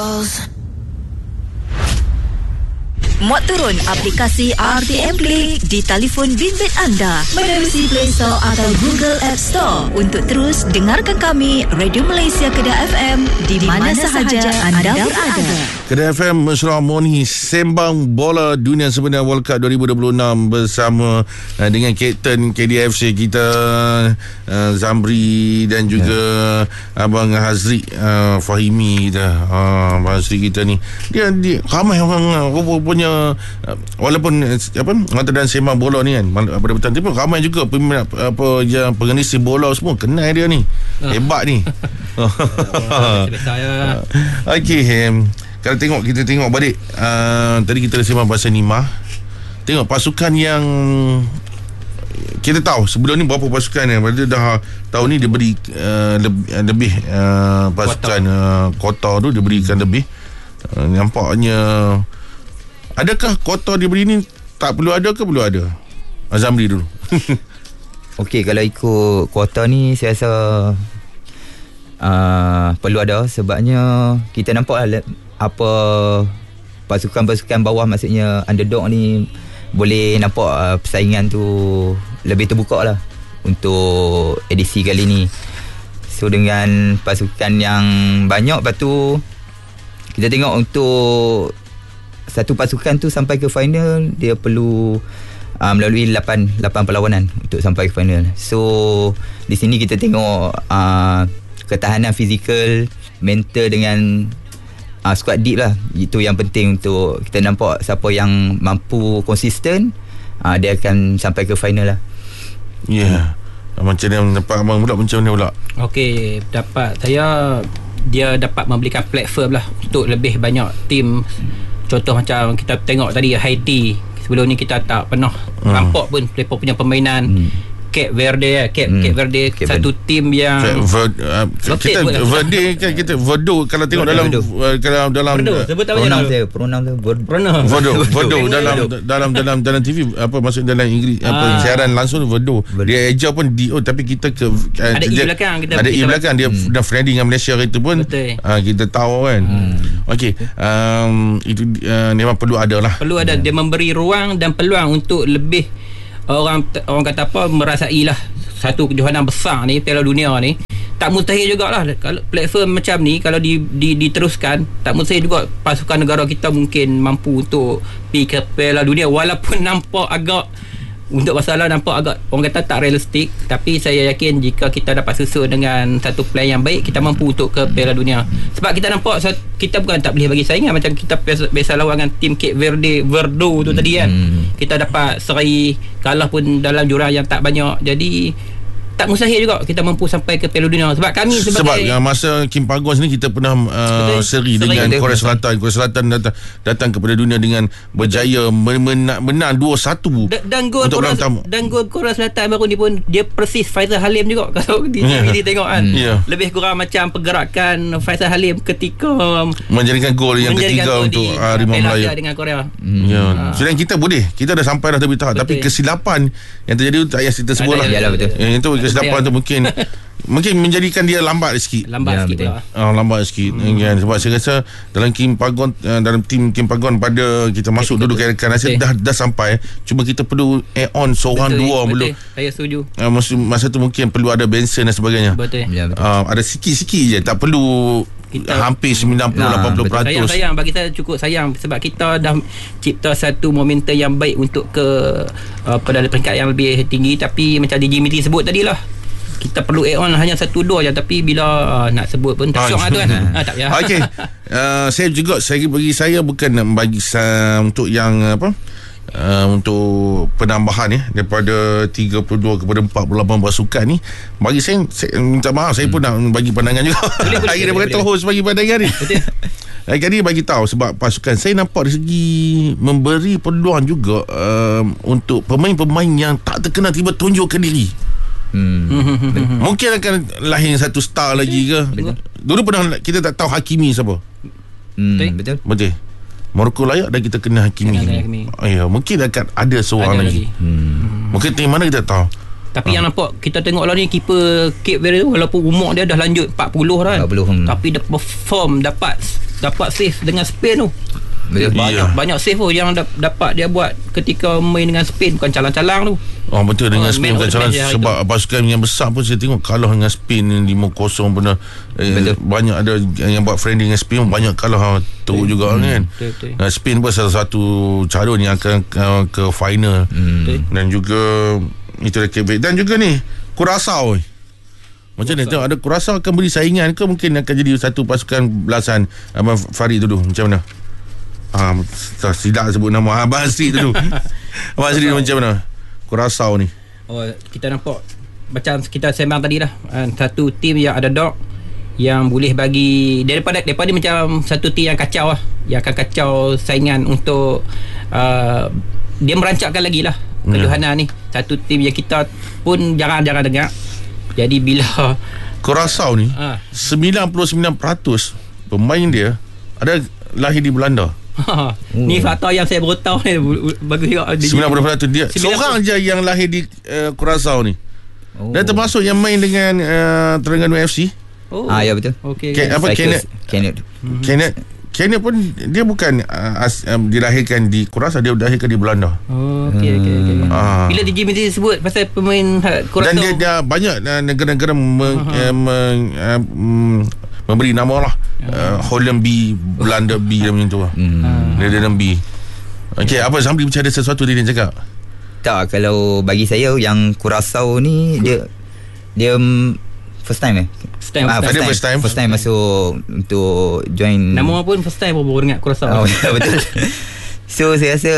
calls. Muat turun aplikasi RTM Click di telefon bimbit anda menerusi Play Store atau Google App Store untuk terus dengarkan kami Radio Malaysia Kedah FM di mana sahaja anda berada. Kedah FM Mesra Moni sembang bola dunia sebenar World Cup 2026 bersama dengan Kapten KDFC kita Zamri dan juga Abang Hazri Fahimi kita. Abang Hazri kita ni dia ramai orang rupanya walaupun mata dan sembang bola ni kan pada petang tu pun ramai juga peminat yang pengenis bola semua kenal dia ni. Hebat ni. Okey, kalau kita tengok balik tadi kita dah sembang pasal Nima. Tengok pasukan yang kita tahu sebelum ni berapa pasukan yang dah tahun ni dia beri lebih pasukan kota tu dia berikan lebih. Nampaknya adakah kota diberi ni tak perlu ada ke perlu ada? Azamri dulu. Okey, kalau ikut kuota ni saya rasa perlu ada sebabnya kita nampak apa pasukan-pasukan bawah maksudnya underdog ni boleh nampak persaingan tu lebih terbuka lah untuk edisi kali ni. So dengan pasukan yang banyak, lepas tu kita tengok untuk satu pasukan tu sampai ke final dia perlu melalui 8 perlawanan untuk sampai ke final. So di sini kita tengok ketahanan fizikal, mental dengan squad deep lah. Itu yang penting untuk kita nampak siapa yang mampu konsisten, dia akan sampai ke final lah. Ya. Macam mana dapat abang pula, macam mana pula? Okey, dapat saya dia dapat memberikan platform lah untuk lebih banyak tim. Contoh macam kita tengok tadi Haiti, sebelum ni kita tak pernah nampak pun mereka punya permainan. Cape Verde satu tim yang kita Verde kan, kita Verdo kalau tengok dalam Verdo sebut apa pronoun Verdo dalam TV apa maksud dalam Inggeris apa siaran langsung Verdo dia eja pun tapi kita ada i belakang, ada i belakang dia dah friendly dengan Malaysia itu pun kita tahu kan. Okey, itu memang perlu ada lah, dia memberi ruang dan peluang untuk lebih orang kata apa merasailah satu kejohanan besar ni, Piala Dunia ni. Tak mustahil jugalah kalau platform macam ni kalau diteruskan, tak mustahil juga pasukan negara kita mungkin mampu untuk pergi ke Piala Dunia, walaupun nampak agak untuk masalah nampak agak orang kata tak realistik, tapi saya yakin jika kita dapat susun dengan satu plan yang baik, kita mampu untuk ke Piala Dunia. Sebab kita nampak kita bukan tak boleh bagi saingan, macam kita biasa lawan dengan tim Cape Verdo tu tadi kan. Kita dapat seri, kalah pun dalam jurang yang tak banyak. Jadi tak mustahil juga kita mampu sampai ke Piala Dunia. Sebab kami sebagai masa Kim Pagong ni kita pernah seri dengan Korea Selatan datang kepada dunia dengan berjaya menang 2-1 dan gol Korea Selatan baru ni pun dia persis Faizal Halim juga kalau di TV tengok kan. Lebih kurang macam pergerakan Faizal Halim ketika menjadikan gol yang ketiga untuk Harimau Melaya dengan Korea. Sedang kita dah sampai dah tepi tahap, tapi kesilapan yang terjadi tu tak payah kita sebut lah. Betul. Itu kesilapan tu mungkin menjadikan dia lambat sikit. Lambat sikit kan. Sebab saya rasa dalam dalam tim Kim Pagong pada kita masuk duduk kan rasa dah sampai, cuma kita perlu add on seorang dua belum. Saya setuju. Masa tu mungkin perlu ada Benson dan sebagainya. Betul. Ada sikit-sikit je, tak perlu hampir 90-80%. Sayang bagi saya, cukup sayang sebab kita dah cipta satu momentum yang baik untuk ke pada peringkat yang lebih tinggi, tapi macam DJ Miti sebut tadi lah, kita perlu add on hanya 1-2 je, tapi bila nak sebut pun tak syok lah tu kan. Tak payah. Okey. Saya juga bagi saya bukan nak bagi untuk yang apa untuk penambahan daripada 32 kepada 48 pasukan ni. Bagi saya minta maaf, saya pun nak bagi pandangan juga. Hari dia berkata host bagi pandangan ni. Kali bagi tahu sebab pasukan saya nampak dari segi memberi peluang juga untuk pemain-pemain yang tak terkenal tiba tunjukkan diri. Mungkin akan lahir satu star lagi ke. Dulu pernah kita tak tahu Hakimi siapa. Betul. Morocco layak dan kita kena Hakimi. Ya, mungkin akan ada seorang lagi. Mungkin tim mana kita tahu. Tapi yang nampak kita tengok lah ni keeper Cape Verde walaupun umur dia dah lanjut 40 dah kan. Tapi dia perform dapat dapat save dengan Spain tu. Banyak save tu yang dapat dia buat ketika main dengan Spain, bukan calang-calang tu. Oh betul, dengan Spain bukan calang, sebab itu. pasukan yang besar pun saya tengok kalah dengan Spain 5-0 pernah. Banyak ada yang buat friendly dengan Spain, banyak kalah teruk juga kan. Betul. Spain pun salah satu calon yang akan ke final. Dan juga itu dah Quebec. Dan juga ni Curaçao. Macam mana tengok, ada Curaçao akan beri saingan ke, mungkin akan jadi satu pasukan belasan Abang Farid dulu, macam mana? Tidak sebut nama Abang Asri dulu. Abang Asri macam mana Curaçao ni? Kita nampak macam kita sembang tadi dah, satu tim yang ada dog yang boleh bagi daripada macam satu tim yang kacau lah, yang akan kacau saingan untuk dia merancangkan lagi lah kejohanan ni. Satu tim yang kita pun jarang-jarang dengar. Jadi bila Curaçao ni 99% pemain dia ada lahir di Belanda. Ni fakta yang saya baru tahu ni. Bagus juga 90% dia 90%. Seorang je yang lahir di Curaçao ni. Dan termasuk yang main dengan Terengganu FC. Ya betul. Okay. Kenneth pun dia bukan dilahirkan di Curaçao, dia dilahirkan di Belanda. Okay. Bila DJ Mesti sebut pasal pemain Curaçao, dan dia banyak negara-negara memberi nama lah. Holland B, Belanda B, macam tu lah. Netherlands B. Okay, apa Zamri macam ada sesuatu dia cakap? Tak, kalau bagi saya yang Curaçao ni dia first time first time masuk untuk join. Nama pun first time baru dengar Curaçao. Betul. So saya rasa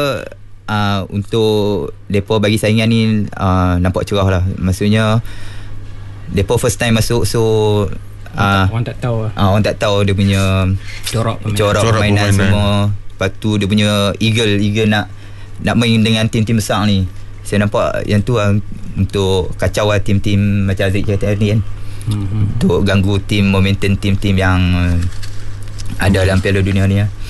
untuk depa bagi saingan ni nampak cerah lah. Maksudnya depa first time masuk, so orang tak tahu lah. Orang tak tahu dia punya corak permainan semua. Lepas tu dia punya eagle nak main dengan tim-tim besar ni. Saya nampak yang tu untuk kacau lah tim-tim macam Aziz kata ni kan. Untuk ganggu momentum tim-tim yang ada dalam Piala Dunia ni lah.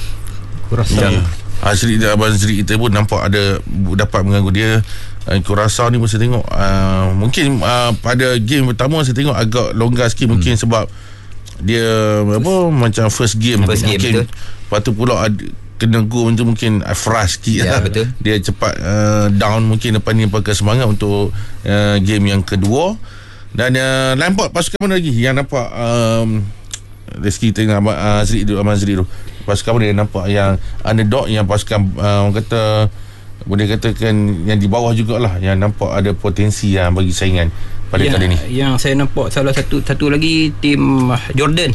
Abang Zri kita pun nampak ada dapat mengganggu dia. Curaçao ni pun saya tengok mungkin pada game pertama saya tengok agak longgar sikit, mungkin sebab dia macam first game mungkin. Lepas tu pula kena go tu mungkin fresh sikit lah. Betul. Dia cepat down, mungkin lepas ni pakai semangat untuk game yang kedua. Dan nampak pasukan mana lagi yang nampak Reski tengah Abang Zri tu, pasukan mana yang nampak yang underdog, yang pasukan orang kata boleh katakan yang di bawah jugalah, yang nampak ada potensi yang bagi saingan pada kali ni? Yang saya nampak salah satu lagi tim Jordan,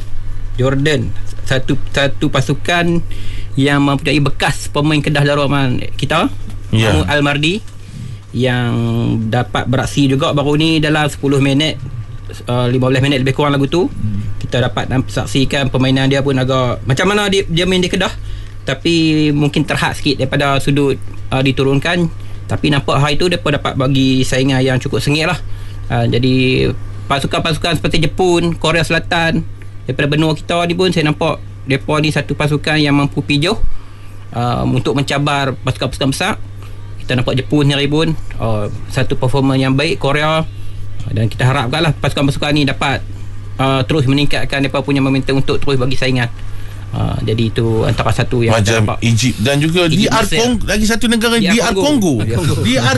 satu pasukan yang mempunyai bekas pemain Kedah Darul kita, Al-Mardi, yang dapat beraksi juga baru ni dalam 10 minit 15 minit lebih kurang lagu tu. Kita dapat saksikan permainan dia pun agak macam mana dia main di Kedah, tapi mungkin terhad sikit daripada sudut diturunkan. Tapi nampak hari tu mereka dapat bagi saingan yang cukup sengit lah. Jadi pasukan-pasukan seperti Jepun, Korea Selatan daripada benua kita ni pun saya nampak mereka ni satu pasukan yang mampu pijuh untuk mencabar pasukan-pasukan besar. Kita nampak Jepun ni pun satu performa yang baik, Korea, dan kita harapkanlah pasukan-pasukan ni dapat terus meningkatkan mereka punya momentum untuk terus bagi saingan. Jadi itu antara satu yang macam Egypt dan juga DR Congo, lagi satu negara DR Congo. DR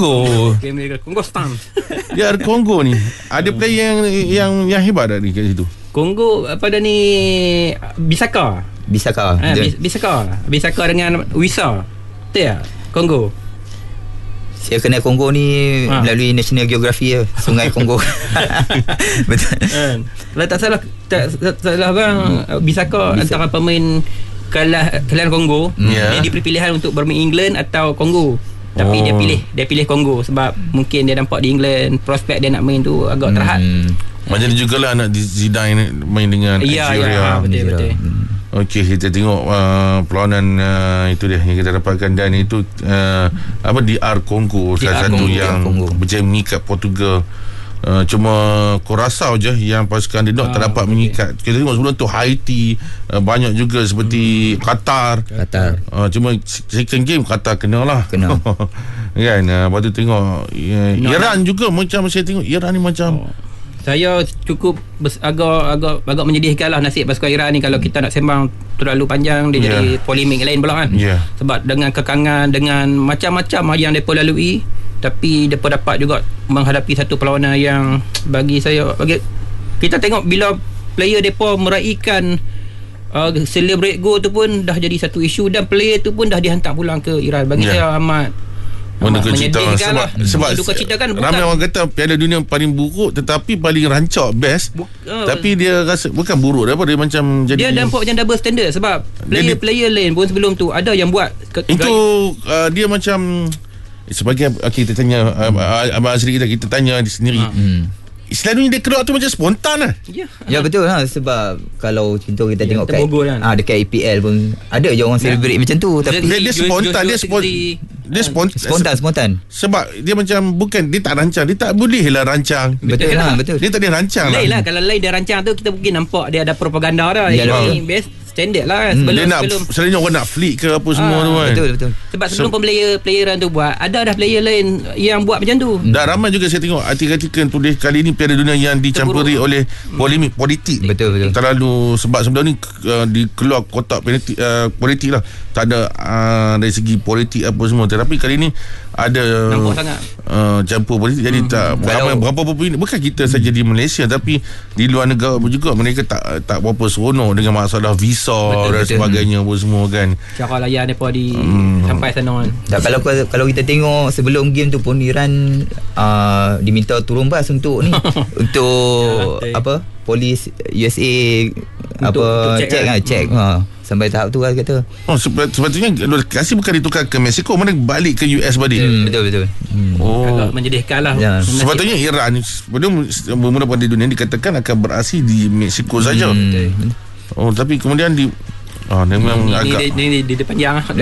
Congo ni ada player yang hebat dah ni kat situ. Congo pada ni Bisaka dengan Wisa. Betul ya? Congo. Saya kenal Kongo ni melalui National Geography Sungai Kongo. Betul. Kalau tak salah bang, Bisaka antara pemain kalian Kongo, dia diberi pilihan untuk bermain England atau Kongo. Tapi dia pilih Kongo sebab mungkin dia nampak di England prospek dia nak main tu agak terhad. Macam ni jugalah anak Zidane main dengan Nigeria. Betul. Okey, kita tengok perlawanan itu dia yang kita dapatkan, dan itu DR Congo, salah satu yang berjaya mengikat Portugal. Cuma Curaçao je yang pasukan underdog tak dapat mengikat. Kita tengok sebelum tu Haiti, banyak juga seperti Qatar. Cuma second game Qatar kena kan. Lepas tu tengok Iran juga, macam saya tengok Iran ni macam Saya cukup agak menyedihkan lah nasib pasukan Iran ni. Kalau kita nak sembang terlalu panjang, dia jadi polemik lain pula kan. Sebab dengan kekangan, dengan macam-macam yang mereka lalui, tapi mereka dapat juga menghadapi satu perlawanan yang bagi kita tengok bila player mereka meraihkan celebrate goal tu pun dah jadi satu isu, dan player tu pun dah dihantar pulang ke Iran. Bagi saya amat menyedihkan lah. Sebab duka cita kan, ramai orang kata Piala Dunia paling buruk tetapi paling rancak best. Tapi dia rasa bukan buruk dah, dia macam jadi, dia nampak macam double standard. Sebab player lain pun sebelum tu ada yang buat itu dia macam sebagai kita tanya Abang Azri, kita tanya sendiri. Selalunya dia keluar tu macam spontan lah. Ya betul lah. Sebab kalau contoh kita tengok kat kan. dekat EPL pun ada je orang celebrate macam tu. Tapi dia spontan. Dia spontan. Sebab dia macam bukan, dia tak rancang. Dia tak boleh lah rancang. Betul lah, betul. Dia tak boleh rancang lain lah. Kalau lain dia rancang tu, kita mungkin nampak dia ada propaganda dah. Ini best standard lah kan. Selalunya orang nak flick ke apa semua tu kan. Betul. Sebab sebelum playeran tu buat, ada dah player lain yang buat macam tu. Dan ramai juga saya tengok artikel-artikel tulis kali ni Piala Dunia yang dicampuri oleh polemik politik. Betul. Terlalu, sebab sebelum ni dikeluar kotak politik lah. Tak ada dari segi politik apa semua. Tetapi kali ni ada nampak sangat campur politik. Jadi tak ramai berapa ini. Bukan kita saja di Malaysia, tapi di luar negara pun juga mereka tak berapa seronok dengan masalah visa dan sebagainya apa semua kan. Cara layan mereka sampai sana kan. Tak, kalau kita tengok sebelum game tu pun Iran diminta turun bas untuk ni untuk polis USA untuk check sampai tahap tu kan kata. Sepatutnya lokasi bukan ditukar ke Mexico, mana balik ke US balik. Betul. Agak menyedihkan lah. Sepatutnya Iran sebelum bermula pada dunia dikatakan akan beraksi di Mexico saja. Tapi kemudian memang agak ini panjang lah.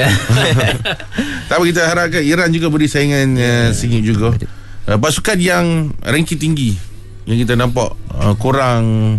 Tapi kita harapkan Iran juga beri saingan sengit juga. Pasukan yang ranking tinggi yang kita nampak kurang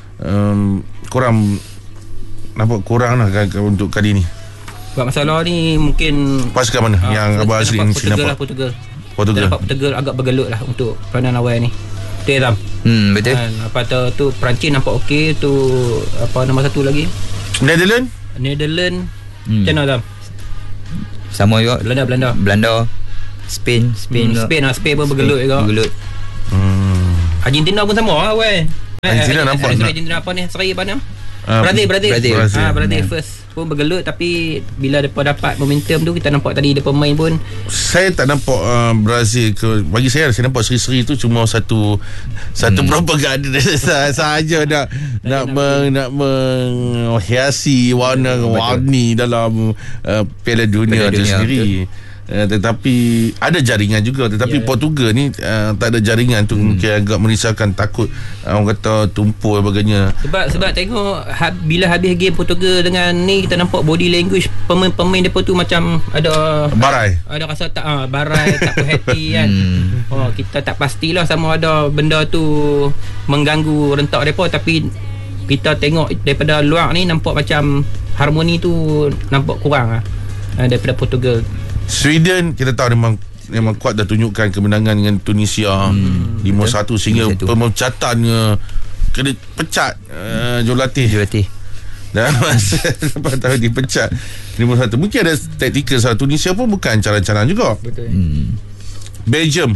lah untuk kali ni. Buat masalah ni mungkin pasukan mana yang Abang Azri ni nampak? Portugal. Portugal agak bergelut lah untuk peranan awal ni. Betul tak? Betul. Apa tu Perancis nampak okey tu. Apa nombor satu lagi? Netherlands. Macam mana Tam? Sama juga. Belanda. Spain pun bergelut juga. Argentina pun sama lah weh. Argentina nampak Argentina apa ni? Seri apa ni? Brazil first pun bergelut, tapi bila depa dapat momentum tu, kita nampak tadi depa main pun saya tak nampak Brazil ke. Bagi saya nampak seri-seri tu cuma satu propaganda sahaja nak menghiasi warna-warni dalam Piala Dunia tu sendiri. Tetapi ada jaringan juga. Tetapi Portugal ni tak ada jaringan tu. Mungkin agak merisaukan. Takut orang kata tumpul sebagainya. Sebab tengok bila habis game Portugal dengan ni, kita nampak body language pemain mereka tu macam ada barai. Ada rasa barai, tak puas hati kan. Kita tak pastilah sama ada benda tu mengganggu rentak mereka. Tapi kita tengok daripada luar ni nampak macam harmoni tu nampak kurang daripada Portugal. Sweden kita tahu memang kuat dah tunjukkan kemenangan dengan Tunisia 5-1 sehingga pemecatannya kena pecat jurulatih dan masa lepas tahu dipecat 5-1. Mungkin ada taktikal salah. Tunisia pun bukan calang-calang juga. Belgium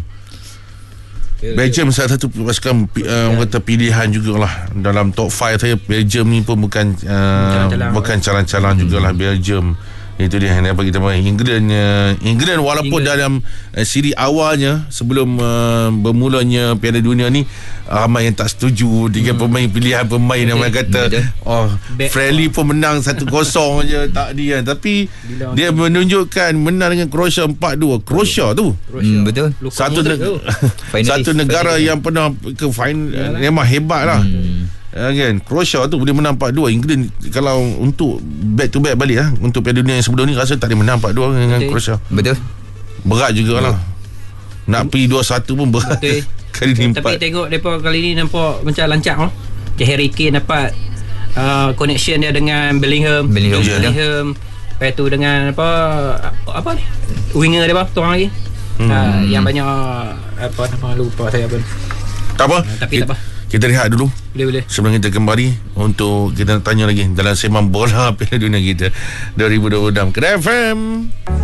salah satu pasukan kata pilihan jugalah dalam top 5 saya. Belgium ni pun bukan calang-calang jugalah. Belgium itu dia yang dapat kita main. England walaupun dalam siri awalnya sebelum bermulanya Piala Dunia ni ramai yang tak setuju dengan pilihan pemain yang kata friendly pun menang 1-0 je tak dia. Tapi dia menunjukkan menang dengan Croatia 4-2. Croatia tu betul. Satu negara yang pernah ke final memang hebat lah. Kan Croatia tu boleh menang 4-2. England kalau untuk back to back balik untuk Piala Dunia yang sebelum ni rasa tak boleh menang 4-2 dengan Croatia. Betul. Berat jugalah. Nak pergi 2-1 pun berat. Kali ni 4. Tapi tengok depa kali ni nampak macam lancak Harry Kane dapat connection dia dengan Bellingham. Lepas tu dengan apa ni winger dia tuang lagi. Yang banyak apa nama lupa saya pun. Tak apa. Tapi tak apa. Kita rehat dulu. Boleh. Sebelum kita kembali untuk kita nak tanya lagi dalam sembang bola Piala Dunia kita 2026 Kedai FM.